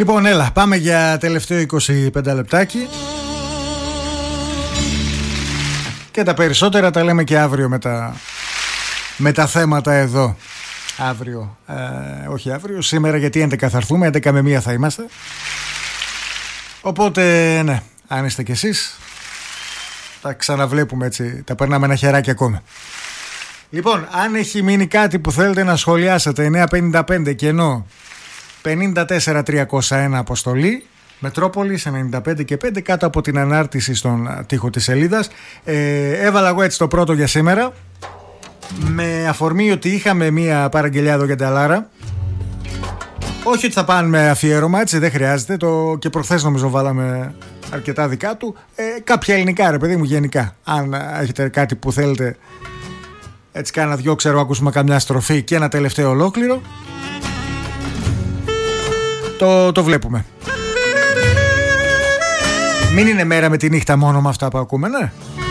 Λοιπόν, έλα, πάμε για τελευταίο 25 λεπτάκι. Και τα περισσότερα τα λέμε και αύριο με τα θέματα εδώ. Αύριο, όχι αύριο, σήμερα, γιατί 11 θα έρθουμε, 11 με 1 θα είμαστε. Οπότε, ναι, αν είστε κι εσείς, τα ξαναβλέπουμε έτσι, τα περνάμε ένα χεράκι ακόμα. Λοιπόν, αν έχει μείνει κάτι που θέλετε να σχολιάσετε, 955 κενό 54301 αποστολή, Μετρόπολης 95 και 5, κάτω από την ανάρτηση στον τοίχο της σελίδας. Έβαλα εγώ έτσι το πρώτο για σήμερα, με αφορμή ότι είχαμε μία παραγγελιά εδώ για τα Λάρα. Όχι ότι θα πάνε με αφιέρωμα, έτσι, δεν χρειάζεται. Και προχθές νομίζω βάλαμε αρκετά δικά του. Κάποια ελληνικά, ρε παιδί μου, γενικά. Αν έχετε κάτι που θέλετε, έτσι κάνα δυο, ξέρω, ακούσουμε καμιά στροφή και ένα τελευταίο ολόκληρο, το βλέπουμε. Μην είναι μέρα με τη νύχτα μόνο με αυτά που ακούμε, ναι.